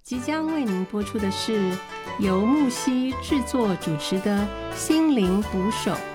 即将为您播出的是由木西制作主持的《心灵捕手》。